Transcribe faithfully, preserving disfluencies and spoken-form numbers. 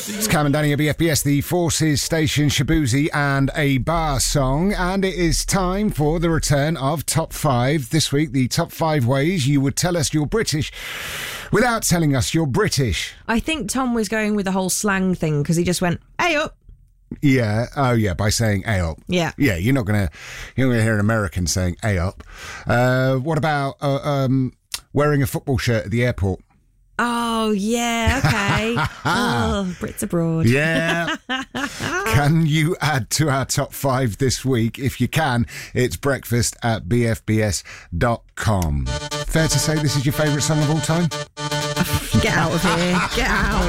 It's Cam and Danny at B F B S, the Forces Station, Shabuzi and a bar song. And it is time for the return of Top five. This week, the top five ways you would tell us you're British without telling us you're British. I think Tom was going with the whole slang thing because he just went, hey up. Yeah, oh yeah, by saying "ay up." Yeah. Yeah, you're not going to you're not gonna hear an American saying "ay up." Uh, what about uh, um, wearing a football shirt at the airport? Oh, yeah, okay. Oh, Brits abroad. Yeah. Can you add to our top five this week? If you can, it's breakfast at b f b s dot com. Fair to say this is your favourite song of all time? Get out of here. Get out.